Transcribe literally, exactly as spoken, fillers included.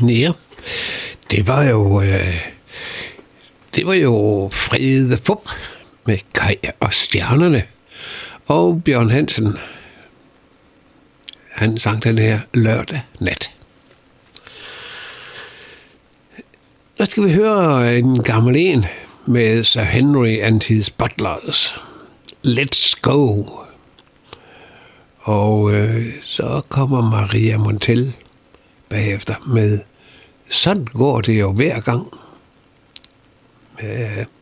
Ja, det var jo øh, det var jo Frede Fup med Kaj og Stjernerne. Og Bjørn Hansen, han sang den her lørdag nat. Nu skal vi høre en gammel en med Sir Henry and his Butlers. Let's go. Og øh, så kommer Maria Montell bagefter med Sådan går det jo hver gang. Ja.